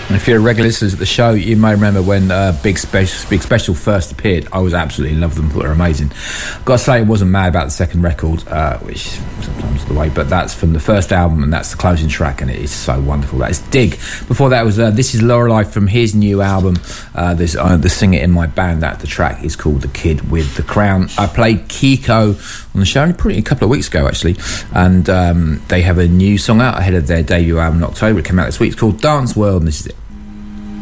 And if you're a regular listener to the show, you may remember when Big Special first appeared. I was absolutely in love with them, thought they were amazing. Got to say, I wasn't mad about the second record, which sometimes is the way, but that's from the first album, and that's the closing track, and it is so wonderful. That is Dig. Before that was This Is Lorelei from his new album. There's the singer in my band. That the track is called The Kid with the Crown. I played Kiko on the show a couple of weeks ago, actually, and they have a new song out ahead of their debut album in October. It came out this week. It's called Dance World, and this is